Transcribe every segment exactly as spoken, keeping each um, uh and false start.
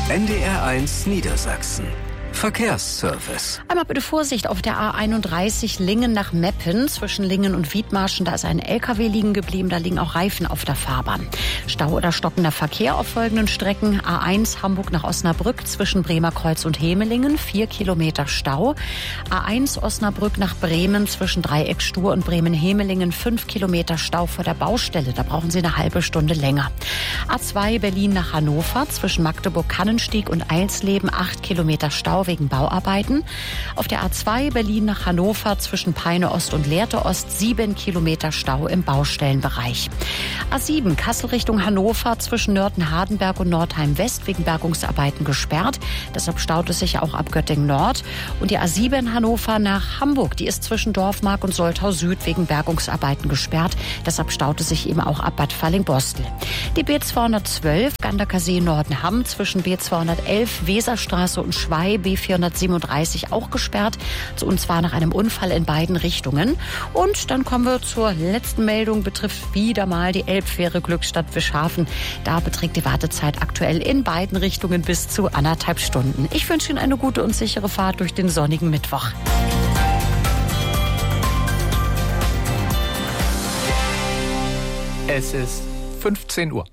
N D R eins Niedersachsen. Verkehrsservice. Einmal bitte Vorsicht auf der A einunddreißig Lingen nach Meppen. Zwischen Lingen und Wiedmarschen, da ist ein L K W liegen geblieben. Da liegen auch Reifen auf der Fahrbahn. Stau oder stockender Verkehr auf folgenden Strecken. A eins Hamburg nach Osnabrück zwischen Bremerkreuz und Hemelingen. Vier Kilometer Stau. A eins Osnabrück nach Bremen zwischen Dreieck Stur und Bremen-Hemelingen. Fünf Kilometer Stau vor der Baustelle. Da brauchen Sie eine halbe Stunde länger. A zwei Berlin nach Hannover zwischen Magdeburg-Kannenstieg und Eilsleben. Acht Kilometer Stau wegen Bauarbeiten. Auf der A zwei Berlin nach Hannover zwischen Peine Ost und Lehrte Ost sieben Kilometer Stau im Baustellenbereich. A sieben Kassel Richtung Hannover zwischen Nörten-Hardenberg und Nordheim West wegen Bergungsarbeiten gesperrt. Deshalb staut es sich auch ab Göttingen Nord. Und die A sieben Hannover nach Hamburg, die ist zwischen Dorfmark und Soltau Süd wegen Bergungsarbeiten gesperrt. Deshalb staut es sich eben auch ab Bad Falling-Bostel. Die B zweihundertzwölf Ganderkasee Nordenham zwischen B zweihundertelf Weserstraße und Schwei B vierhundertsiebenunddreißig auch gesperrt, und zwar nach einem Unfall in beiden Richtungen. Und dann kommen wir zur letzten Meldung, betrifft wieder mal die Elbfähre Glückstadt Fischhafen. Da beträgt die Wartezeit aktuell in beiden Richtungen bis zu anderthalb Stunden. Ich wünsche Ihnen eine gute und sichere Fahrt durch den sonnigen Mittwoch. Es ist fünfzehn Uhr.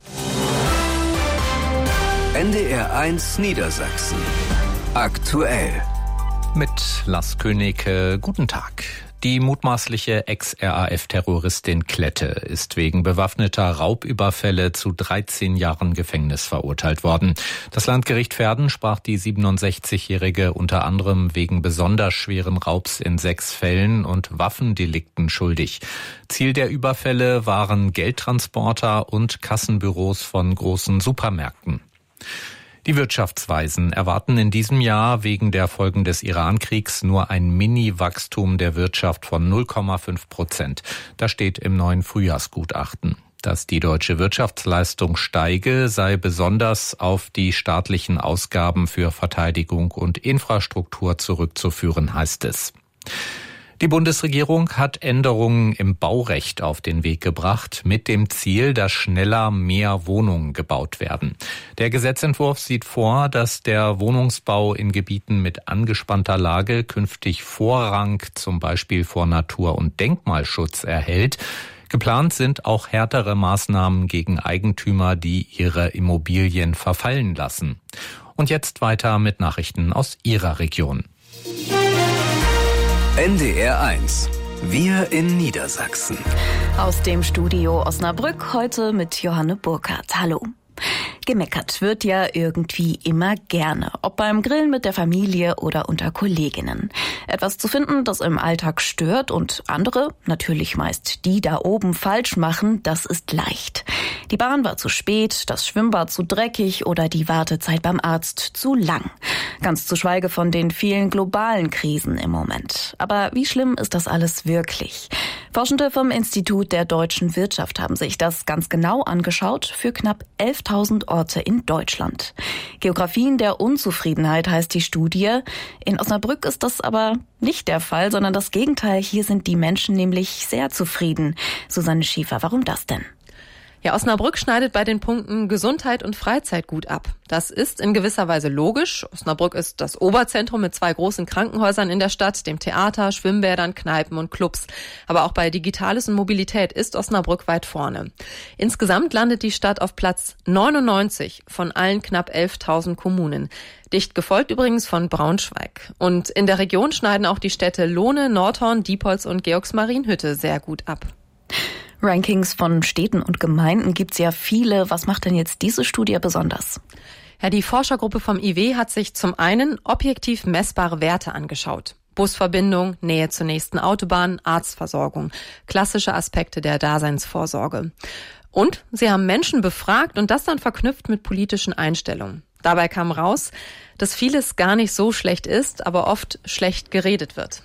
N D R eins Niedersachsen. Aktuell. Mit Lars König, äh, guten Tag. Die mutmaßliche Ex-R A F-Terroristin Klette ist wegen bewaffneter Raubüberfälle zu dreizehn Jahren Gefängnis verurteilt worden. Das Landgericht Verden sprach die siebenundsechzigjährige unter anderem wegen besonders schweren Raubs in sechs Fällen und Waffendelikten schuldig. Ziel der Überfälle waren Geldtransporter und Kassenbüros von großen Supermärkten. Die Wirtschaftsweisen erwarten in diesem Jahr wegen der Folgen des Iran-Kriegs nur ein Mini-Wachstum der Wirtschaft von null Komma fünf Prozent. Das steht im neuen Frühjahrsgutachten. Dass die deutsche Wirtschaftsleistung steige, sei besonders auf die staatlichen Ausgaben für Verteidigung und Infrastruktur zurückzuführen, heißt es. Die Bundesregierung hat Änderungen im Baurecht auf den Weg gebracht, mit dem Ziel, dass schneller mehr Wohnungen gebaut werden. Der Gesetzentwurf sieht vor, dass der Wohnungsbau in Gebieten mit angespannter Lage künftig Vorrang zum Beispiel vor Natur- und Denkmalschutz erhält. Geplant sind auch härtere Maßnahmen gegen Eigentümer, die ihre Immobilien verfallen lassen. Und jetzt weiter mit Nachrichten aus Ihrer Region. N D R eins. Wir in Niedersachsen. Aus dem Studio Osnabrück heute mit Johanne Burkhardt. Hallo. Gemeckert wird ja irgendwie immer gerne, ob beim Grillen mit der Familie oder unter Kolleginnen. Etwas zu finden, das im Alltag stört und andere, natürlich meist die da oben, falsch machen, das ist leicht. Die Bahn war zu spät, das Schwimmbad zu dreckig oder die Wartezeit beim Arzt zu lang. Ganz zu schweige von den vielen globalen Krisen im Moment. Aber wie schlimm ist das alles wirklich? Forschende vom Institut der deutschen Wirtschaft haben sich das ganz genau angeschaut für knapp elftausend Orte in Deutschland. Geografien der Unzufriedenheit heißt die Studie. In Osnabrück ist das aber nicht der Fall, sondern das Gegenteil. Hier sind die Menschen nämlich sehr zufrieden. Susanne Schiefer, warum das denn? Ja, Osnabrück schneidet bei den Punkten Gesundheit und Freizeit gut ab. Das ist in gewisser Weise logisch. Osnabrück ist das Oberzentrum mit zwei großen Krankenhäusern in der Stadt, dem Theater, Schwimmbädern, Kneipen und Clubs. Aber auch bei Digitales und Mobilität ist Osnabrück weit vorne. Insgesamt landet die Stadt auf Platz neunundneunzig von allen knapp elftausend Kommunen. Dicht gefolgt übrigens von Braunschweig. Und in der Region schneiden auch die Städte Lohne, Nordhorn, Diepholz und Georgsmarienhütte sehr gut ab. Rankings von Städten und Gemeinden gibt's ja viele. Was macht denn jetzt diese Studie besonders? Ja, die Forschergruppe vom I W hat sich zum einen objektiv messbare Werte angeschaut. Busverbindung, Nähe zur nächsten Autobahn, Arztversorgung. Klassische Aspekte der Daseinsvorsorge. Und sie haben Menschen befragt und das dann verknüpft mit politischen Einstellungen. Dabei kam raus, dass vieles gar nicht so schlecht ist, aber oft schlecht geredet wird.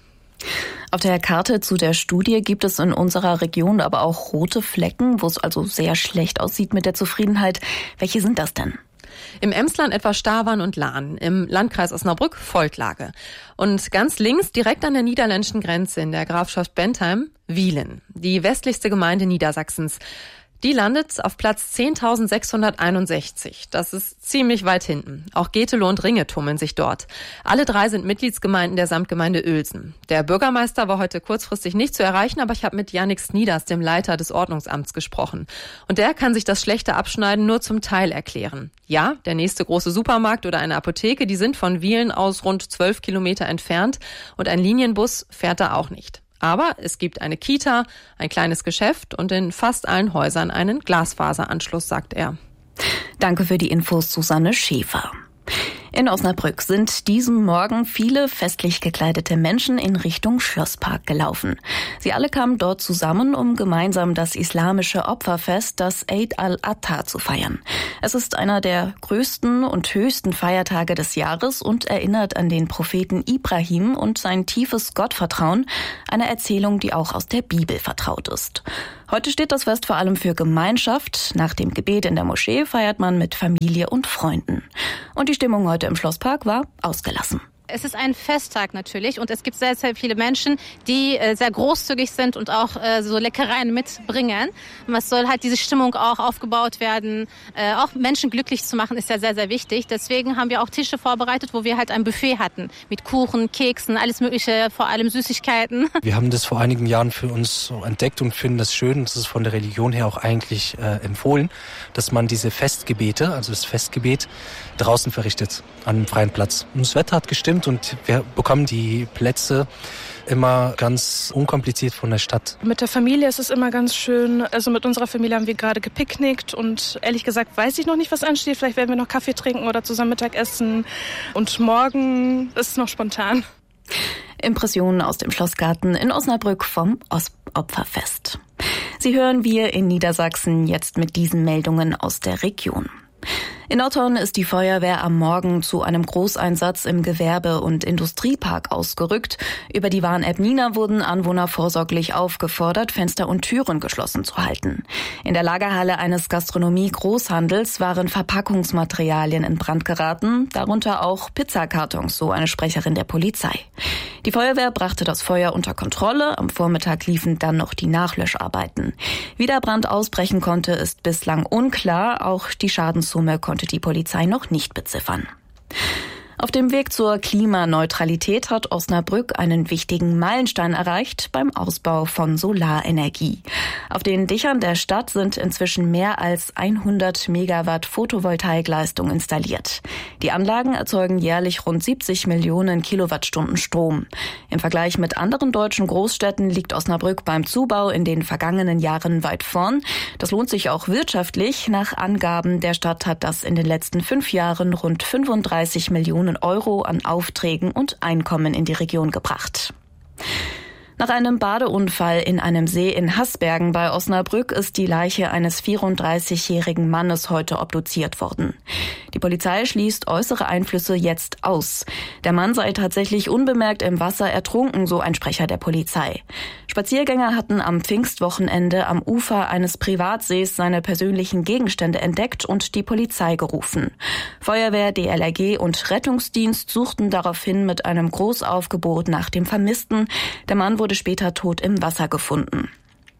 Auf der Karte zu der Studie gibt es in unserer Region aber auch rote Flecken, wo es also sehr schlecht aussieht mit der Zufriedenheit. Welche sind das denn? Im Emsland etwa Stavann und Lahn, im Landkreis Osnabrück Volklage. Und ganz links, direkt an der niederländischen Grenze in der Grafschaft Bentheim, Wielen, die westlichste Gemeinde Niedersachsens. Die landet auf Platz zehntausendsechshunderteinundsechzig. Das ist ziemlich weit hinten. Auch Getelow und Ringe tummeln sich dort. Alle drei sind Mitgliedsgemeinden der Samtgemeinde Uelsen. Der Bürgermeister war heute kurzfristig nicht zu erreichen, aber ich habe mit Jannik Snieders, dem Leiter des Ordnungsamts, gesprochen. Und der kann sich das schlechte Abschneiden nur zum Teil erklären. Ja, der nächste große Supermarkt oder eine Apotheke, die sind von Wiehlen aus rund zwölf Kilometer entfernt und ein Linienbus fährt da auch nicht. Aber es gibt eine Kita, ein kleines Geschäft und in fast allen Häusern einen Glasfaseranschluss, sagt er. Danke für die Infos, Susanne Schäfer. In Osnabrück sind diesen Morgen viele festlich gekleidete Menschen in Richtung Schlosspark gelaufen. Sie alle kamen dort zusammen, um gemeinsam das islamische Opferfest, das Eid al-Adha, zu feiern. Es ist einer der größten und höchsten Feiertage des Jahres und erinnert an den Propheten Ibrahim und sein tiefes Gottvertrauen, eine Erzählung, die auch aus der Bibel vertraut ist. Heute steht das Fest vor allem für Gemeinschaft. Nach dem Gebet in der Moschee feiert man mit Familie und Freunden. Und die Stimmung heute im Schlosspark war ausgelassen. Es ist ein Festtag natürlich und es gibt sehr, sehr viele Menschen, die äh, sehr großzügig sind und auch äh, so Leckereien mitbringen. Und es soll halt diese Stimmung auch aufgebaut werden. Äh, auch Menschen glücklich zu machen, ist ja sehr, sehr wichtig. Deswegen haben wir auch Tische vorbereitet, wo wir halt ein Buffet hatten mit Kuchen, Keksen, alles mögliche, vor allem Süßigkeiten. Wir haben das vor einigen Jahren für uns so entdeckt und finden das schön. Das ist von der Religion her auch eigentlich äh, empfohlen, dass man diese Festgebete, also das Festgebet, draußen verrichtet, an einem freien Platz. Und das Wetter hat gestimmt und wir bekommen die Plätze immer ganz unkompliziert von der Stadt. Mit der Familie ist es immer ganz schön. Also mit unserer Familie haben wir gerade gepicknickt und ehrlich gesagt weiß ich noch nicht, was ansteht. Vielleicht werden wir noch Kaffee trinken oder zusammen Mittag essen. Und morgen ist es noch spontan. Impressionen aus dem Schlossgarten in Osnabrück vom Opferfest. Sie hören wir in Niedersachsen jetzt mit diesen Meldungen aus der Region. In Ottorn ist die Feuerwehr am Morgen zu einem Großeinsatz im Gewerbe- und Industriepark ausgerückt. Über die Warn-App Nina wurden Anwohner vorsorglich aufgefordert, Fenster und Türen geschlossen zu halten. In der Lagerhalle eines Gastronomie-Großhandels waren Verpackungsmaterialien in Brand geraten, darunter auch Pizzakartons, so eine Sprecherin der Polizei. Die Feuerwehr brachte das Feuer unter Kontrolle. Am Vormittag liefen dann noch die Nachlöscharbeiten. Wie der Brand ausbrechen konnte, ist bislang unklar. Auch die Schadenssumme konnte die Polizei noch nicht beziffern. Auf dem Weg zur Klimaneutralität hat Osnabrück einen wichtigen Meilenstein erreicht beim Ausbau von Solarenergie. Auf den Dächern der Stadt sind inzwischen mehr als hundert Megawatt Photovoltaikleistung installiert. Die Anlagen erzeugen jährlich rund siebzig Millionen Kilowattstunden Strom. Im Vergleich mit anderen deutschen Großstädten liegt Osnabrück beim Zubau in den vergangenen Jahren weit vorn. Das lohnt sich auch wirtschaftlich. Nach Angaben der Stadt hat das in den letzten fünf Jahren rund fünfunddreißig Millionen Euro an Aufträgen und Einkommen in die Region gebracht. Nach einem Badeunfall in einem See in Haßbergen bei Osnabrück ist die Leiche eines vierunddreißigjährigen Mannes heute obduziert worden. Die Polizei schließt äußere Einflüsse jetzt aus. Der Mann sei tatsächlich unbemerkt im Wasser ertrunken, so ein Sprecher der Polizei. Spaziergänger hatten am Pfingstwochenende am Ufer eines Privatsees seine persönlichen Gegenstände entdeckt und die Polizei gerufen. Feuerwehr, D L R G und Rettungsdienst suchten daraufhin mit einem Großaufgebot nach dem Vermissten. Der Mann wurde später tot im Wasser gefunden.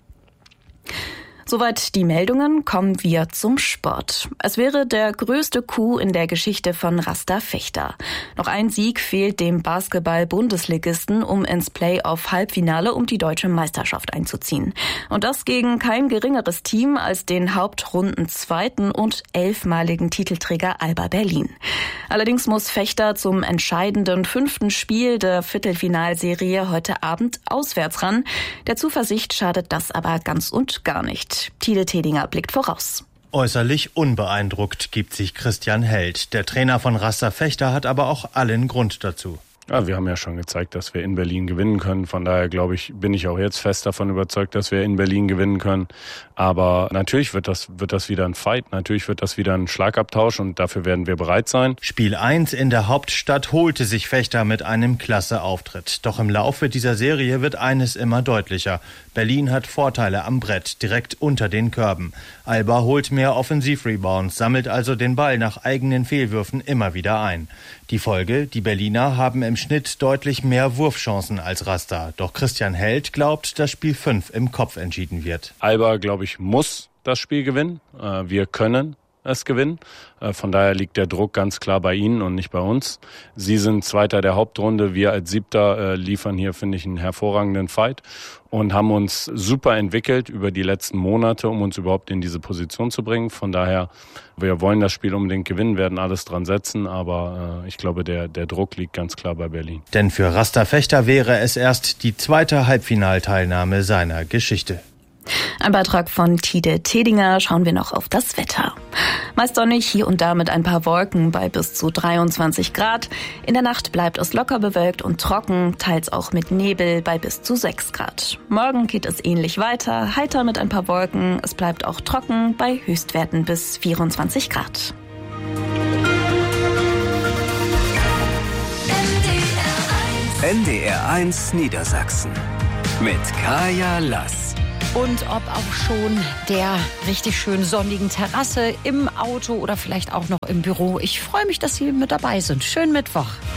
Soweit die Meldungen, kommen wir zum Sport. Es wäre der größte Coup in der Geschichte von Rasta Fechter. Noch ein Sieg fehlt dem Basketball-Bundesligisten, um ins Play-off-Halbfinale um die deutsche Meisterschaft einzuziehen. Und das gegen kein geringeres Team als den Hauptrundenzweiten und elfmaligen Titelträger Alba Berlin. Allerdings muss Fechter zum entscheidenden fünften Spiel der Viertelfinalserie heute Abend auswärts ran. Der Zuversicht schadet das aber ganz und gar nicht. Tide Tedinger blickt voraus. Äußerlich unbeeindruckt gibt sich Christian Held. Der Trainer von Rasta Fechter hat aber auch allen Grund dazu. Ja, wir haben ja schon gezeigt, dass wir in Berlin gewinnen können. Von daher glaube ich, bin ich auch jetzt fest davon überzeugt, dass wir in Berlin gewinnen können. Aber natürlich wird das, wird das wieder ein Fight. Natürlich wird das wieder ein Schlagabtausch und dafür werden wir bereit sein. Spiel eins in der Hauptstadt holte sich Fechter mit einem klasse Auftritt. Doch im Laufe dieser Serie wird eines immer deutlicher. Berlin hat Vorteile am Brett, direkt unter den Körben. Alba holt mehr Offensivrebounds, sammelt also den Ball nach eigenen Fehlwürfen immer wieder ein. Die Folge, die Berliner haben im Schnitt deutlich mehr Wurfchancen als Rasta. Doch Christian Held glaubt, dass Spiel fünf im Kopf entschieden wird. Alba, glaube ich, muss das Spiel gewinnen. Wir können es gewinnen. Von daher liegt der Druck ganz klar bei Ihnen und nicht bei uns. Sie sind Zweiter der Hauptrunde. Wir als Siebter liefern hier, finde ich, einen hervorragenden Fight und haben uns super entwickelt über die letzten Monate, um uns überhaupt in diese Position zu bringen. Von daher, wir wollen das Spiel unbedingt gewinnen, werden alles dran setzen, aber ich glaube, der, der Druck liegt ganz klar bei Berlin. Denn für Rasta Fechter wäre es erst die zweite Halbfinalteilnahme seiner Geschichte. Ein Beitrag von Tide Tedinger. Schauen wir noch auf das Wetter. Meist sonnig, hier und da mit ein paar Wolken bei bis zu dreiundzwanzig Grad. In der Nacht bleibt es locker bewölkt und trocken, teils auch mit Nebel bei bis zu sechs Grad. Morgen geht es ähnlich weiter, heiter mit ein paar Wolken. Es bleibt auch trocken bei Höchstwerten bis vierundzwanzig Grad. N D R eins Niedersachsen mit Kaya Lass. Und ob auch schon der richtig schön sonnigen Terrasse, im Auto oder vielleicht auch noch im Büro. Ich freue mich, dass Sie mit dabei sind. Schönen Mittwoch.